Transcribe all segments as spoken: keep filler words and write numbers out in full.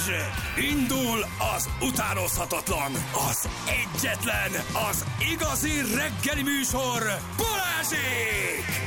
Indul az utánozhatatlan, az egyetlen, az igazi reggeli műsor, Balázsék!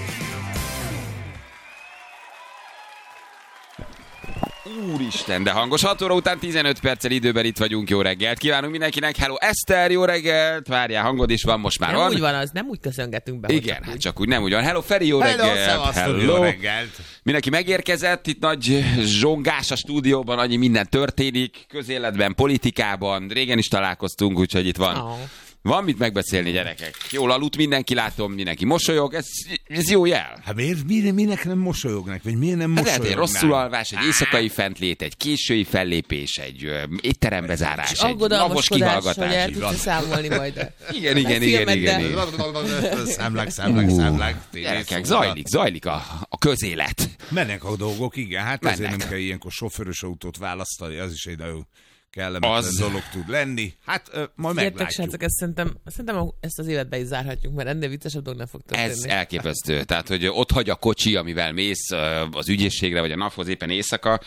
Úristen, de hangos. hat óra után tizenöt perccel időben itt vagyunk. Jó reggelt kívánunk mindenkinek. Hello, Eszter, jó reggelt. Várjál, hangod is van, most már nem van. úgy van az, nem úgy köszöngetünk be. Igen, hát csak úgy nem úgy van. Hello, Feri, jó Hello, reggelt. Hello, jó reggelt. Mindenki megérkezett, itt nagy zsongás a stúdióban, annyi minden történik, közéletben, politikában. Régen is találkoztunk, úgyhogy itt van. Oh. Van mit megbeszélni, gyerekek. Jól aludt mindenki, látom, mindenki mosolyog, ez, ez jó jel. Hát miért, miért, minek nem mosolyognak, vagy miért nem Hát mosolyognak? lehet egy rosszul alvás, egy éjszakai fentlét, egy késői fellépés, egy ö, étterembe zárás, egy napos aggodalmaskodás, hogy kihallgatás. el tudsz számolni majd. Igen, igen, igen, igen, igen. Számlák, számlák, számlák. Gyerekek, zajlik, zajlik a, a közélet. Mennek a dolgok, igen, hát Mennek. azért nem kell ilyenkor sofőrös autót választani, az is egy nagyon kellemetlen Az... dolog tud lenni. Hát ö, majd Értek, meglátjuk. srácok, ezt szerintem, szerintem ezt az évet be is zárhatjuk, mert ennél viccesebb dolog nem fog történni. Ez elképesztő. Tehát, hogy ott hagy a kocsi, amivel mész az ügyészségre, vagy a naphoz éppen éjszaka,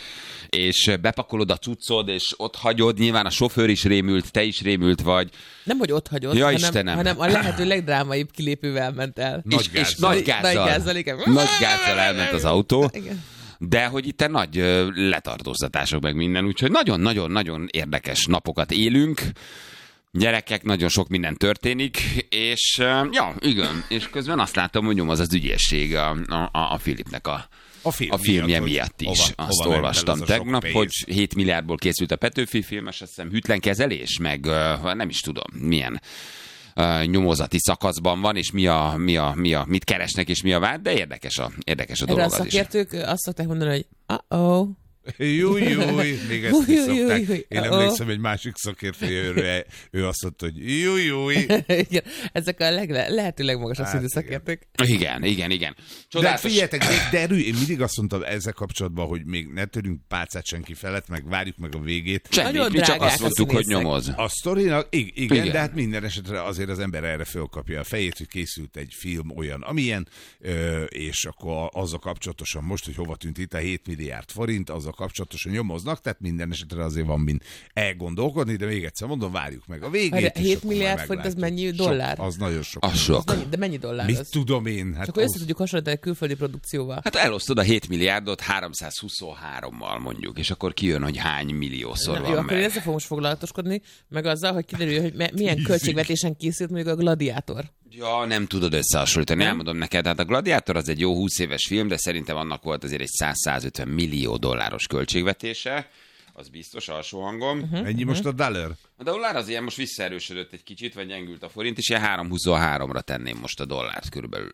és bepakolod a cuccod, és ott hagyod, nyilván a sofőr is rémült, te is rémült vagy. Nem, hogy ott hagyod, Ja, hanem, Istenem. hanem a lehető legdrámaibb kilépővel ment el. Nagy és, és gázzal. nagy gázzal. Nagy gázzal, igen. Nagy gázzal elment az autó. Igen. De hogy itt nagy ö, letartóztatások meg minden, úgyhogy nagyon-nagyon-nagyon érdekes napokat élünk. Gyerekek, nagyon sok minden történik, és ö, ja, igen, és közben azt látom, hogy nyomoz az ügyészség a, a, a Filipnek a, A, film a filmje miatt, miatt is. hova, Azt hova olvastam ment el az a sok tegnap, pénz. hogy hét milliárdból készült a Petőfi film, és azt hiszem hűtlen kezelés, meg ö, nem is tudom, milyen Uh, nyomozati szakaszban van, és mi a, mi a, mi a, mit keresnek, és mi a vád, de érdekes a, érdekes a Erre a dolog az is. szakértők azt szokták mondani, hogy uh-oh. Júj, júj, még ezt is Júj, júj, szokták. júj, Én oh. emlékszem egy másik szakértőjőre, ő azt mondta, hogy júj, júj. Igen, ezek a legle- lehető legmagasabb Hát, szintű igen. szakértők. Igen, igen, igen. De Csodálatos. figyeljetek, de, de erő, én mindig azt mondtam ezzel kapcsolatban, hogy még ne törünk pálcát senki felett, meg várjuk meg a végét. Semmi, Nagyon mi csak drágák azt a mondtuk, hogy színészek. nyomoz. A sztorinak, igen, igen, Igen. de hát minden esetre azért az ember erre fölkapja a fejét, hogy készült egy film olyan, amilyen, ö, és akkor azzal kapcsolatosan most, hogy hova tűnt itt a hét milliárd forint, azzal kapcsolatosan nyomoznak, tehát minden esetre azért van min elgondolkodni, de még egyszer mondom, várjuk meg a végét. Várj, és hét akkor milliárd már forint, az meglátjuk. mennyi dollár? Sok, az nagyon sok. Az sok. Mennyi, de mennyi dollár Mit az? tudom én? Hát Csak hogy az... össze tudjuk hasonlítani egy külföldi produkcióval. Hát elosztod a hét milliárdot háromszázhuszonhárommal mondjuk, és akkor kijön, hogy hány milliószor Na, van jó, akkor én meg. ezzel fogom most foglalatoskodni, meg azzal, hogy kiderül, hogy me- milyen költségvetésen készült mondjuk a Gladiátor. Ja, nem tudod összehasonlítani, elmondom neked. Hát a Gladiátor az egy jó húsz éves film, de szerintem annak volt azért egy száz-százötven millió dolláros költségvetése. Az biztos, alsó hangom. Uh-huh. Ennyi most a dollar? A dollár az ilyen most visszaerősödött egy kicsit, vagy gyengült a forint, és ilyen három huszonháromra tenném most a dollárt körülbelül.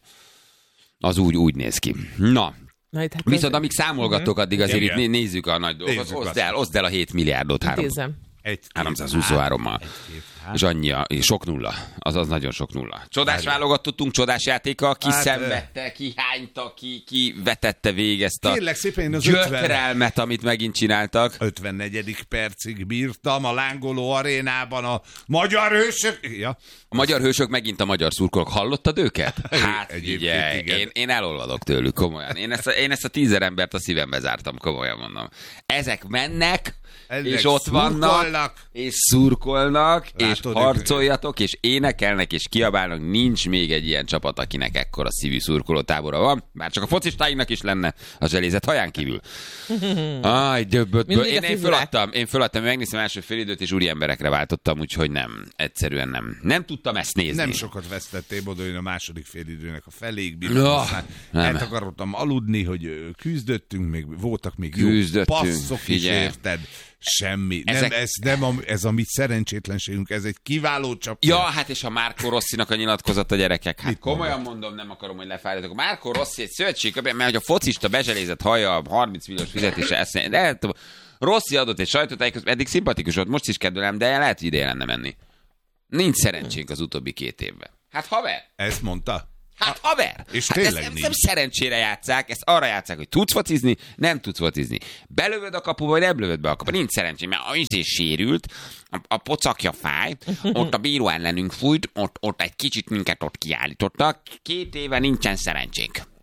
Az úgy, úgy néz ki. Na, Na, itt hát viszont az- amíg számolgatok, addig azért Igen. itt né- nézzük a nagy dolgokat. Nézzük Oszd azt. el, oszd el a hét milliárdot. Három, Intézem. Egy, háromszázhuszonhárommal. És annyi, a, sok nulla. Azaz nagyon sok nulla. Csodás válogatottunk, csodás játéka, ki Hát, szenvedte, ki hányta, ki, ki vetette végig ezt a Kérlek szépen, én az ötven... gyötrelmet, amit megint csináltak. ötvennegyedik percig bírtam a lángoló arénában a magyar hősök... Ja. A magyar hősök megint a magyar szurkolók. Hallottad őket? Hát Egyébként figyelj, igen. én, én elolvadok tőlük, komolyan. Én ezt, a, én ezt a tízer embert a szívembe zártam, komolyan mondom. Ezek mennek, Ezek és ott vannak, szurkolnak. és szurkolnak, Látod, és harcoljatok, és énekelnek, és kiabálnak. Nincs még egy ilyen csapat, akinek ekkora szívű szurkolótábora van. Bár csak a focistáinknak is lenne a zselézet haján kívül. Aj, döbböt. Mindig Én, a én figurák. föladtam, én föladtam, megnéztem első félidőt, és úri emberekre váltottam, úgyhogy nem, egyszerűen nem. Nem tudtam ezt nézni. Nem sokat vesztettél, oda, én a második félidőnek a feléig Ja, bírtam. Aztán nem. eltakarodtam aludni, hogy ö, küzdöttünk, még voltak még Küzdöttünk, jó passzok is, figyelj. érted? Semmi. Ezek- Nem, ez, nem a, ez a mi szerencsétlenségünk, ez egy kiváló csapat. Ja, hát és a Márko Rossinak a nyilatkozata, gyerekek. Hát Mit komolyan mondott? mondom, nem akarom, hogy lefáradjatok. Márko Rossi egy szövetség, mert hogy a focista bezselézett haja a harminc milliós fizetése eszély. De hát, Rossi adott egy sajtótájékoztatót, eddig szimpatikus volt, most is kedvelem, de lehet, hogy ideje lenne menni. Nincs szerencsénk az utóbbi két évben. Hát haver! Ezt mondta? Hát haver! És hát tényleg ezt nem, nincs. nem szerencsére játsszák, ezt arra játsszák, hogy tudsz focizni, nem tudsz focizni. Belövöd a kapuba, vagy nem lövöd be a kapuba. Nincs szerencsém, mert az is sérült, a, a pocakja fáj, ott a bíró ellenünk fújt, ott, ott egy kicsit minket ott kiállítottak. Két éve nincsen szerencsénk.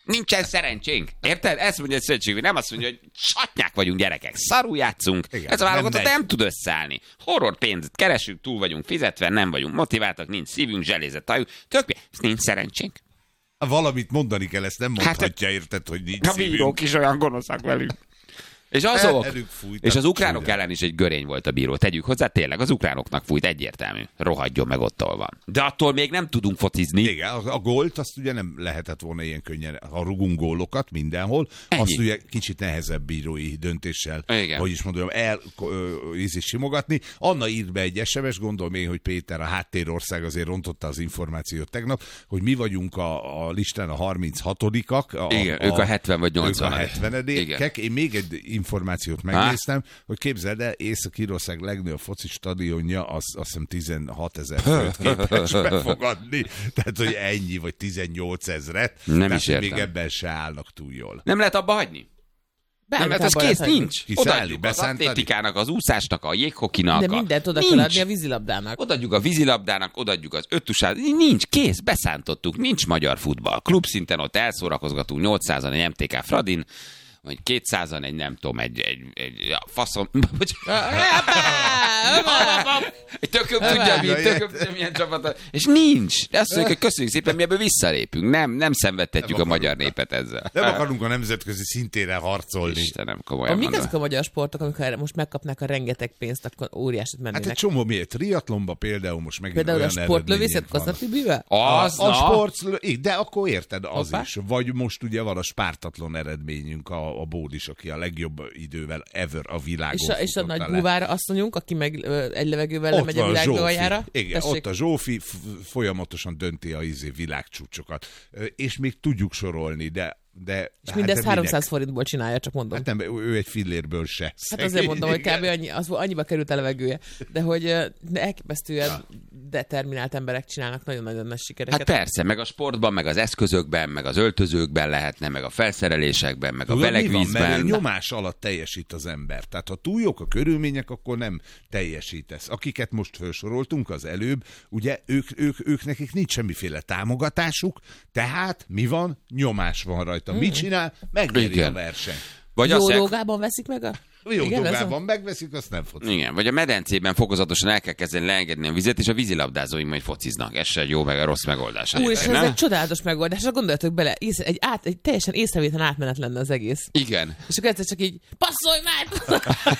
Nincsen szerencsénk. Érted? Ezt mondja a szövetség, nem azt mondja, hogy satnyák vagyunk gyerekek, szarul játszunk. Igen, ez a válogatott nem, nem tud összeállni. Horror pénzt keresünk, túl vagyunk fizetve, nem vagyunk motiváltak, nincs szívünk, zselézett tajuk. Tök mi? Ez nincs szerencsénk. Valamit mondani kell, ezt nem mondhatja, hát, érted, hogy nincs a szívünk. A bírók is olyan gonoszak velünk. És azok, fújt, és az ukránok ellen is egy görény volt a bíró. Tegyük hozzá, tényleg az ukránoknak fújt, egyértelmű. Rohadjon meg ott, ahol van. De attól még nem tudunk focizni. Igen, a, a gólt azt ugye nem lehetett volna ilyen könnyen, ha rugunk gólokat mindenhol, ennyi. Azt ugye kicsit nehezebb bírói döntéssel, igen. Hogy is mondom, el íz is simogatni. Anna írt be egy es em es, gondolom én, hogy Péter, a háttérország azért rontotta az információt tegnap, hogy mi vagyunk a, a listán a harminchatodik-ak. A, igen, a, ők a hetven vagy nyolcvan. Ők a hetvenedikek. Én még egy információt megnéztem, ha? Hogy képzeld el, Észak-Írország legnagyobb foci stadionja, az, azt hiszem tizenhatezer főt képes befogadni. Tehát, hogy ennyi, vagy tizennyolc ezret. Nem tehát, is értem. Még ebben se állnak túl jól. Nem lehet abba hagyni? Nem, mert ez kész, nincs. Odaadjuk az atlétikának, az úszásnak, a jéghokinak. De mindent oda kell adni a vízilabdának. Odaadjuk a vízilabdának, odaadjuk az öttusát. Nincs, kész, beszántottuk, nincs magyar futball. Klub szinten ott elszórakozgatunk nyolcszázan egy em té ká Fradin, vagy kétszázan egy, nem tudom, egy, egy, egy faszom... Egy tököm tudja, mi, tököm tudja, milyen csapat. És nincs. De azt mondjuk, hogy köszönjük szépen, mi ebből visszalépünk. Nem, nem szenvedtetjük nem a magyar népet ezzel. Nem akarunk a nemzetközi szintére harcolni. Istenem, komolyan mondom. Mik ezek a magyar sportok, amikor most megkapnák a rengeteg pénzt, akkor óriásit mennének? Hát egy csomó miért? Triatlonba például most megint például olyan a sportlövészet Koszatibivel? Az, a, a sport, de akkor érted, az Hoppá. is. Vagy most ugye van a spártatlan eredményünk, a, a Bódis, aki a legjobb idővel ever a világon. És a, és a nagy le. búvár asszonyunk, aki meg ö, egy levegővel lemegy a világ aljára. Igen, tessék. Ott a Zsófi f- folyamatosan dönti a izé világcsúcsokat. És még tudjuk sorolni, de de, és hát mindezt de háromszáz forintból csinálja, csak mondom. Hát nem, ő egy fillérből se. Hát azért mondom, hogy kb. Annyi, az, annyiba került a levegője. De hogy de elképesztően ja. determinált emberek csinálnak nagyon-nagyon nagy sikereket. Hát persze, meg a sportban, meg az eszközökben, meg az öltözőkben lehetne, meg a felszerelésekben, meg Tudod, a belegvízben. Mert nyomás alatt teljesít az ember. Tehát ha túl jók a körülmények, akkor nem teljesítesz. Akiket most felsoroltunk az előbb, ugye ők, ők, ők nekik nincs semmiféle támogatásuk, tehát mi van? Nyomás van rajta. Hmm. Mit csinál? Megnyeri a verseny. Vagy jó dolgában veszik meg a... Jó dolgában a... megveszik, azt nem foci. Igen, vagy a medencében fokozatosan el kell kezdeni leengedni a vizet, és a vízilabdázóim majd fociznak. Ez se egy jó, meg a rossz megoldás. Úr, és ez egy csodálatos megoldás. Gondoljatok bele, ész, egy, át, egy teljesen észrevétlen átmenet lenne az egész. Igen. És akkor egyszer csak így, passzolj már!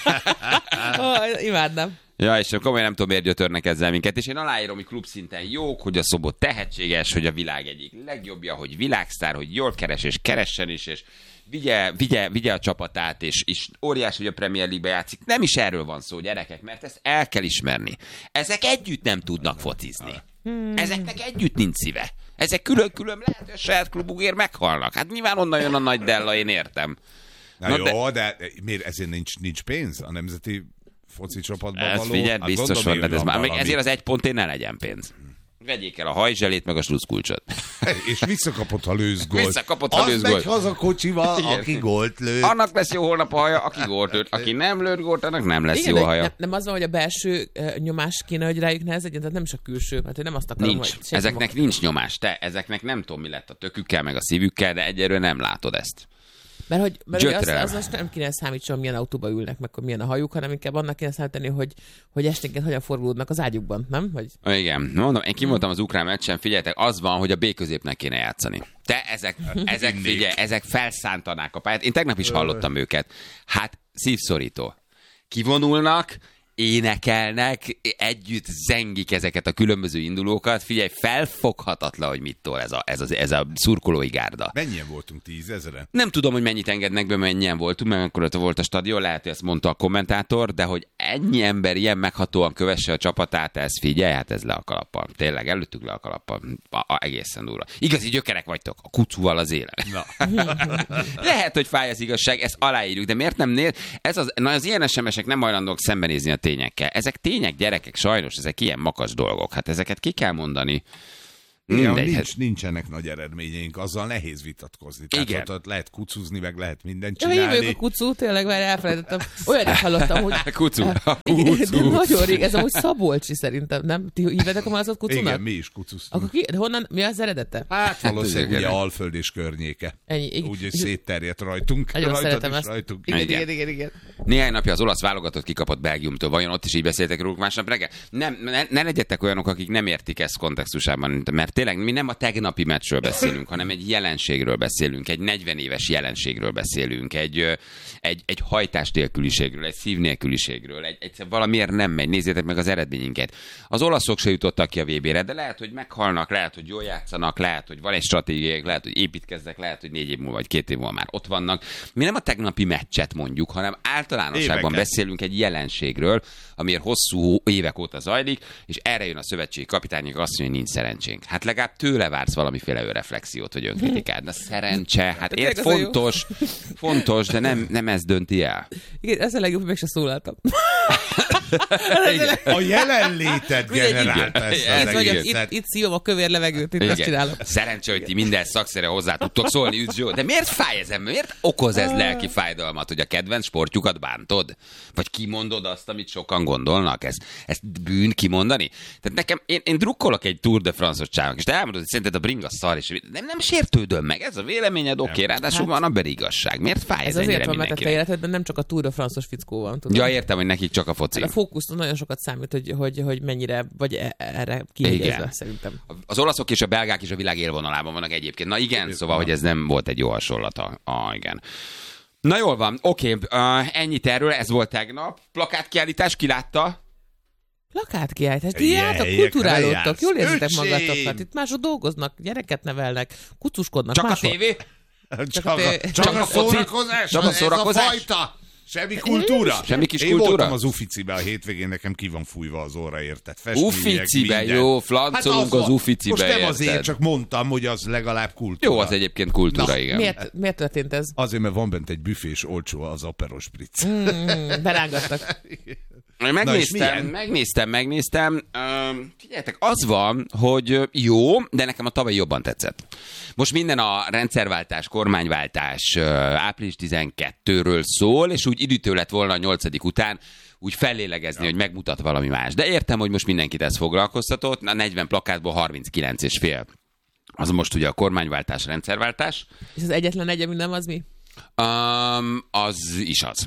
oh, imádnám. Ja, és komolyan nem tudom, miért gyötörnek ezzel minket, és én aláírom, hogy klub szinten jók, hogy a Szobot tehetséges, hogy a világ egyik legjobbja, hogy világsztár, hogy jól keres, és keressen is, és vigye, vigye, vigye a csapatát, és, és óriás, hogy a Premier League-be játszik. Nem is erről van szó, gyerekek, mert ezt el kell ismerni. Ezek együtt nem tudnak focizni. Ezeknek együtt nincs szíve. Ezek külön-külön lehet, hogy a saját klubukért meghalnak. Hát nyilván onnan jön a nagy Della, én értem. Na, Na jó, de, de miért ezért nincs, nincs pénz a nemzeti foci csapatban ez való? Figyelj, hát biztos van, de ez már még valami. ezért az egy pontért ne legyen pénz. Vegyék el a hajzselét, meg a sluszkulcsot. És visszakapott, ha lősz gólt. Visszakapott, ha lősz gólt. Az megy haza kocsival, igen. Aki gólt lőtt. Annak lesz jó holnap a haja, aki gólt lőtt. Aki nem lőtt gólt, annak nem lesz igen, jó a haja. Nem, nem az van, hogy a belső uh, nyomás kéne, hogy rájuk nehezedjen, tehát nem is a külső, mert nem azt akarom, nincs. hogy... Ezeknek magam. nincs nyomás. Te, ezeknek nem tudom, mi lett a tökükkel, meg a szívükkel, de egyelőre nem látod ezt. Mert hogy, mert hogy az, az most nem kéne számítson, milyen autóba ülnek, meg hogy milyen a hajuk, hanem inkább annak kéne számítani, hogy, hogy esténként hogyan forgulódnak az ágyukban, nem? Vagy... Igen, mondom, én kimondtam az ukrán meccsen, figyeljetek, az van, hogy a B középnek kéne játszani. Te, ezek, ezek figyelj, ezek felszántanák a pályát. Én tegnap is hallottam őket. Hát szívszorító. Kivonulnak, énekelnek, együtt zengik ezeket a különböző indulókat. Figyelj, felfoghatatlan, hogy mit tol ez a, ez a, ez a szurkolói gárda. Mennyien voltunk? Tízezeren? Nem tudom, hogy mennyit engednek be, mennyien voltunk, mert akkor volt a stadion, lehet, hogy ezt mondta a kommentátor, de hogy ennyi ember ilyen meghatóan kövesse a csapatát, ez figyelj, hát ez le a kalappal. Tényleg, előttük le a kalappal. A, a, egészen durva. Igazi gyökerek vagytok, a kucúval az élet. Na. Lehet, hogy fáj az igazság, ezt aláírjuk, de miért nem nél? Ez az, na, az ilyen es em esek nem hajlandók szembenézni a tényekkel. Ezek tények, gyerekek, sajnos, ezek ilyen makas dolgok. Hát ezeket ki kell mondani. Igen, nincs, nincsenek nagy eredményeink, azzal nehéz vitatkozni. Tehát igen. Ott lehet kucuzni, meg lehet mindent csinálni. Ja, a kucu, tényleg már elfelejtettem. Olyat hallottam, hogy... Kucu. De nagyon rég, ez amúgy Szabolcsi szerintem, nem? Ti hívetek a malacot kucunak? Igen, mi is kucusztunk. Akkor ki, honnan, mi az eredete? Hát valószínűleg ugye Alföld és környéke. Ennyi. Úgy, hogy szétterjedt rajtunk. Nagyon szeretem ezt. Rajtunk. Igen, igen, igen, igen. Néhány napja az olasz válogatott kikapott Belgiumtól. Vajon ott is így beszéltek róluk másnap reggel? Nem, ne, ne legyetek olyanok, akik nem értik ezt kontextusában, mert tényleg mi nem a tegnapi meccsről beszélünk, hanem egy jelenségről beszélünk, egy negyven éves jelenségről beszélünk, egy, egy, egy hajtás nélküliségről, egy szív nélküliségről, egy, egy valamiért nem megy. Nézzétek meg az eredményünket. Az olaszok se jutottak ki a vé bére, de lehet, hogy meghalnak, lehet, hogy jól játszanak, lehet, hogy van egy stratégiák, lehet, hogy építkeznek, lehet, hogy négy év múlva vagy két év múlva már ott vannak. Mi nem a tegnapi meccset mondjuk, hanem általánosságban éveket. Beszélünk egy jelenségről, amiért hosszú évek óta zajlik, és erre jön a szövetségi kapitány, azt mondja, hogy nincs szerencsénk. Hát legalább tőle vársz valamiféle önreflexiót, vagy önkritikát. De szerencse, hát ért, fontos, fontos, de nem, nem ez dönti el. Igen, ez a legjobb, meg se szólaltam. A jelenléted generálta ezt az ez egészet. Itt, itt szívom a kövér levegőt, itt igen. Ezt csinálom. Szerencsé, hogy ti minden szakszerre hozzá tudtok szólni, üdv Zsó. De miért fáj ez? Miért okoz ez lelki fájdalmat, hogy a kedvenc sportjukat bántod? Vagy kimondod azt, amit sokan gondolnak? Ez, ez bűn kimondani? Tehát nekem, én, én drukkolok egy Tour de France-os csának, és te elmondod, hogy szerinted a bringa szar, és nem, nem sértődöm meg. Ez a véleményed, oké, okay, ráadásul hát, van abban igazság. Miért fáj ez, ez ennyire mindenkinek? Ez azért van, mert a te életedben nem csak a Tour de France-os fickó van. Tudom. Ja, értem, hogy nekik csak a foci. A fókusz nagyon sokat számít, hogy, hogy, hogy mennyire, vagy erre kiegyezve szerintem. Az olaszok és a belgák is a világ élvonalában vannak egyébként. Na igen, igen szóval, hogy ez nem volt egy jó hasonlata. Ah, igen. Na jól van, oké, okay. uh, ennyit erről, ez volt tegnap. Plakátkiállítás, ki látta? Plakátkiállítás, ti jártak, kulturálódtak, jól érzitek magatokat. Itt mások dolgoznak, gyereket nevelnek, kucuskodnak. Csak mások. a tévé? Csak, csak a, csak csak a szórakozás? Csak a szórakozás? Ez a fajta. Semmi kultúra? Semmi kis Én kultúra? voltam az Uficibe a hétvégén, nekem ki van fújva az óra, érted? Uficibe, jó, flancolunk hát az, az Uficibe, most nem érted? azért, csak mondtam, hogy az legalább kultúra. Jó, az egyébként kultúra, na, igen. Miért, miért történt ez? Azért, mert van bent egy büfés olcsó, az Aperol Spritz. Mm, berángattak. Megnéztem, megnéztem, megnéztem. Uh, figyeljetek, az van, hogy jó, de nekem a tavaly jobban tetszett. Most minden a rendszerváltás, kormányváltás uh, április tizenkettőről szól, és úgy időtő lett volna a nyolcadik után úgy fellélegezni, ja. hogy megmutat valami más. De értem, hogy most mindenkit ez foglalkoztatott. A negyven plakátból harminckilenc és fél. Az most ugye a kormányváltás, rendszerváltás. És az egyetlen egy, ami nem, az mi? Um, az is az.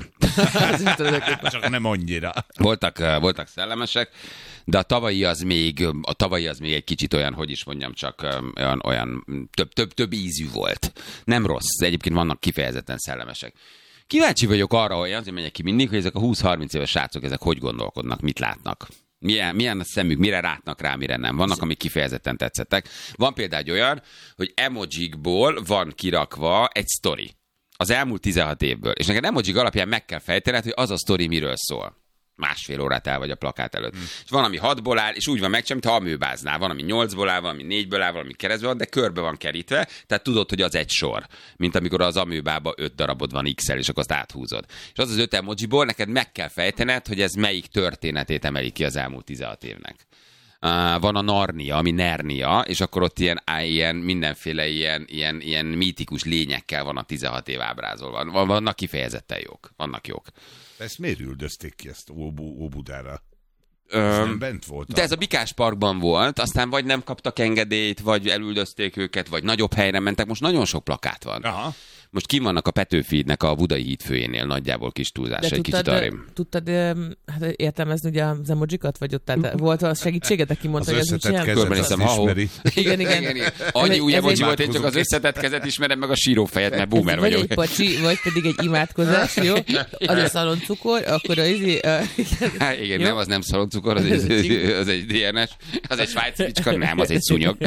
Csak nem annyira. Voltak, voltak szellemesek, de a tavalyi az még, a tavalyi az még egy kicsit olyan, hogy is mondjam, csak olyan, olyan több, több, több ízű volt. Nem rossz, egyébként vannak kifejezetten szellemesek. Kíváncsi vagyok arra, hogy azért megyek ki mindig, hogy ezek a húsz-harminc éves srácok, ezek hogy gondolkodnak, mit látnak. Milyen, milyen a szemük, mire rátnak rá, mire nem. Vannak, amik kifejezetten tetszettek. Van például egy olyan, hogy emojikból van kirakva egy sztori. Az elmúlt tizenhat évből. És neked emojik alapján meg kell fejtened, hogy az a sztori miről szól. Másfél órát el vagy a plakát előtt. Hmm. És van, ami hatból áll, és úgy van meg, mint ha amőbáznál. Van, ami nyolcból áll, van, ami négyből áll, van, ami keresztbe van, de körbe van kerítve, tehát tudod, hogy az egy sor. Mint amikor az amőbába öt darabod van X-el, és akkor azt áthúzod. És az az öt emojiból neked meg kell fejtened, hogy ez melyik történetét emeli ki az elmúlt tizenhat évnek. Uh, van a Narnia, ami Nernia, és akkor ott ilyen, ilyen mindenféle ilyen, ilyen, ilyen mítikus lényekkel van a tizenhat év ábrázolva. Vannak kifejezetten jók. Vannak jók. Ezt miért üldözték ki ezt Óbu, Óbudára? Öm, bent volt. De ez a Bikás Parkban volt, aztán vagy nem kaptak engedélyt, vagy elüldözték őket, vagy nagyobb helyre mentek. Most nagyon sok plakát van. Aha. Most kim vannak a Petőfi-nek a Budai hídfőjénél, nagyjából kis túlzás, egy kicsit arrébb. Tudtad hát értelmezni ugye az emojikat, vagy ott tehát volt a segítségetek, ki mondta, hogy ez mit csinál? Körbenézem, ha igen, igen. Annyi új emoji volt, én csak az összetett kezet ismerem, meg a sírófejet, mert boomer vagyok. Vagy egy pacsi, vagy pedig egy imádkozás, jó? Az a szaloncukor, akkor az izé... Igen, nem, az nem szaloncukor, az egy dé en es, az egy svájci bicska, nem, az egy szúnyog.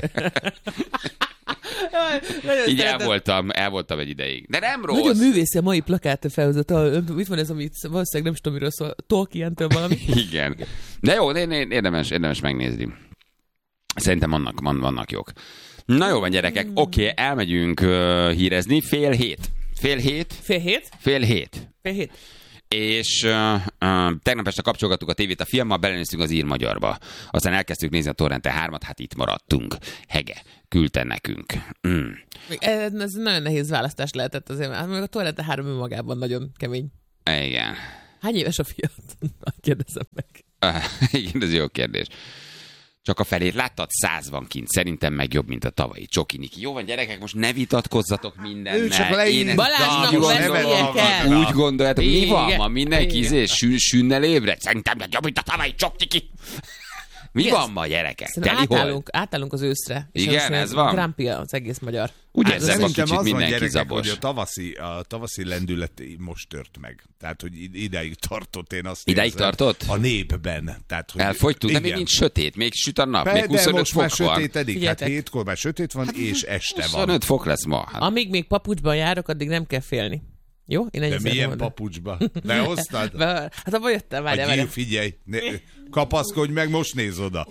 Így el voltam, el voltam egy ideig. De nem rossz. Nagyon művészi a mai plakát felhozata. Itt van ez, amit valószínűleg nem is tudom, miről szól. Tolkien-től valami. Igen. De jó, érdemes, érdemes megnézni. Szerintem vannak, vannak jók. Na jó van, gyerekek. Oké, okay, elmegyünk uh, hírezni. Fél hét. Fél hét? Fél hét? Fél hét. Fél hét. és uh, uh, tegnap este kapcsolgattuk a tévét a filmmel, belenéztünk az Ír Magyarba. Aztán elkezdtük nézni a Torrente hármat, hát itt maradtunk. Hege, küldte nekünk. Mm. Ez, ez nagyon nehéz választás lehetett azért, mert a Torrente három önmagában nagyon kemény. Igen. Hány éves a fiat? Kérdezem meg. Uh, igen, ez jó kérdés. Csak a felét láttad? Száz van kint. Szerintem meg jobb, mint a tavalyi Csokiniki. Jó van, gyerekek, most ne vitatkozzatok mindennel. Én Balázsnak veszélye kell. Úgy gondoljátok, mi van ma? Mindenki Igen. izé, sün, sünnel ébred? Szerintem meg jobb, mint a tavalyi Csokiniki. Mi Igen. van ma, gyerekek? Szerintem Teli átállunk, átállunk az őszre. És igen, ez van. Grand Prix az egész magyar. Úgy Hát, érzem, a szerintem kicsit az van, mindenki gyerekek, zabos. hogy a tavaszi, a tavaszi lendület most tört meg. Tehát, hogy ideig tartott, én azt Ideig érzem, tartott? A népben. Tehát, hogy Elfogytunk, de igen. még nincs sötét, még süt a nap, Be, még de huszonöt most fok már van. sötétedik, hát Figyeljetek. hétkor már sötét van, és este van. huszonöt fok lesz ma. Hát, Amíg még papucsban járok, addig nem kell félni. Jó? Én ennyi De milyen mondani. papucsba? Behoztad? Be, hát abban jöttem, várjál, A várjál. gyír, figyelj, ne, kapaszkodj meg, most néz oda.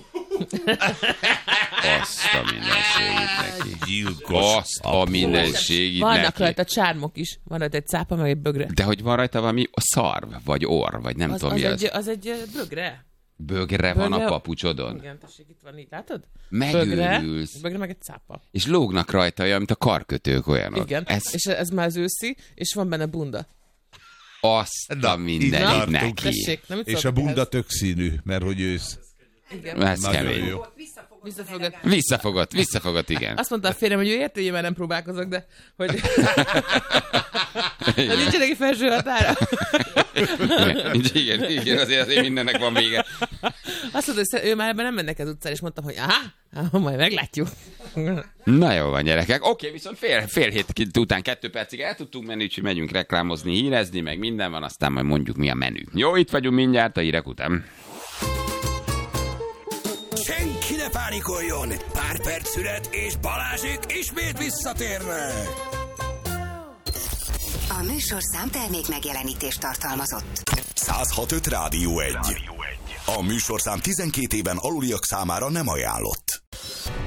azt a mindenségét neki. Gyilkos. Azt a mindenségét Vannak neki. rajta csármok is. Van rajta egy cápa, meg egy bögre. De hogy van rajta valami szarv, vagy orr, vagy nem Az, tudom az, mi az. egy, az egy ö, bögre. Bögre van Bögre- a papucsodon. Igen, tessék, itt van így, látod? Megőrülsz. Bögre, bögre meg egy cápa. És lógnak rajta olyan, mint a karkötők olyanok. Igen, Ez és ez már az őszi, és van benne bunda. azt Na, a mindenit így neki. Tessék, nem itt És a szólok bunda ehhez. tök színű, mert hogy ősz. Igen. Ez Nagyon kemény. jó. Visszafogott. Visszafogott, visszafogott, igen. Azt mondta a férjem, hogy ő érti, hogy már nem próbálkozok, de hogy... de nincs neki felső határa. igen, igen, igen, azért, azért mindennek van vége. Azt mondta, hogy ő már ebben nem mennek az utcára, és mondtam, hogy aha, majd meglátjuk. Na jó van, gyerekek. Oké, viszont fél, fél hét után kettő percig el tudtunk menni, úgyhogy megyünk reklámozni, hírezni, meg minden van, aztán majd mondjuk mi a menü. Jó, itt vagyunk mindjárt a hírek után. Senki ne pánikoljon! Pár perc szünet, és Balázsék ismét visszatérnek! A műsorszám termék megjelenítést tartalmazott. száz hat öt Rádió egy. A műsorszám tizenkét éven aluliak számára nem ajánlott.